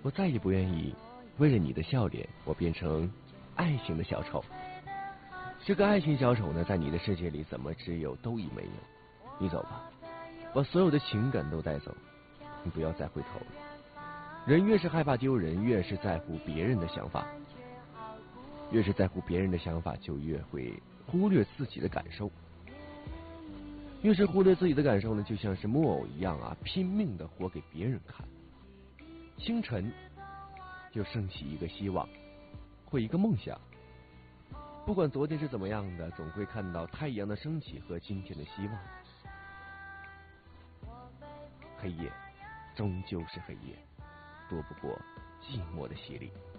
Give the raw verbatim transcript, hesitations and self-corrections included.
我再也不愿意为了你的笑脸，我变成爱情的小丑。这个爱情小丑呢，在你的世界里怎么只有都已没有？你走吧，把所有的情感都带走，你不要再回头了。人越是害怕丢人，越是在乎别人的想法，越是在乎别人的想法，就越会忽略自己的感受。越是忽略自己的感受呢，就像是木偶一样啊，拼命的活给别人看。清晨就升起一个希望，或一个梦想。不管昨天是怎么样的，总会看到太阳的升起和今天的希望。黑夜终究是黑夜，躲不过寂寞的洗礼。